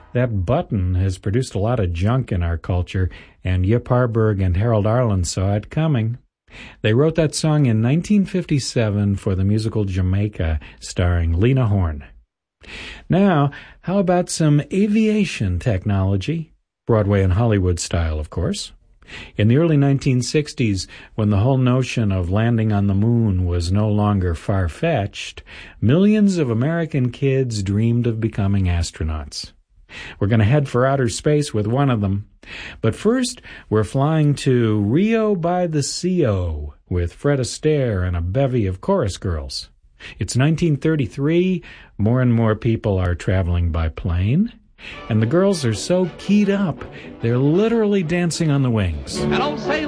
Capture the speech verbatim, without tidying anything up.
That button has produced a lot of junk in our culture, and Yip Harburg and Harold Arlen saw it coming. They wrote that song in nineteen fifty-seven for the musical Jamaica, starring Lena Horne. Now, how about some aviation technology? Broadway and Hollywood style, of course. In the early nineteen sixties, when the whole notion of landing on the moon was no longer far-fetched, millions of American kids dreamed of becoming astronauts. We're going to head for outer space with one of them. But first, we're flying to Rio by the Sea with Fred Astaire and a bevy of chorus girls. It's nineteen thirty-three, more and more people are traveling by plane, and the girls are so keyed up, they're literally dancing on the wings. And I'll say